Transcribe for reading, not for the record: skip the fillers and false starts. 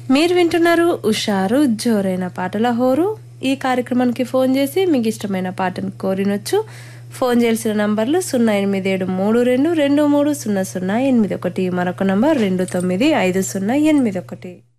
మీరు వింటున్నారు ఉషారు జోరైన పాటల హోరు. ఈ కార్యక్రమానికి ఫోన్ చేసి మీకు ఇష్టమైన పాటను కోరినొచ్చు. ఫోన్ చేయాల్సిన నంబర్లు 08732230081, మరొక నంబర్ 295081.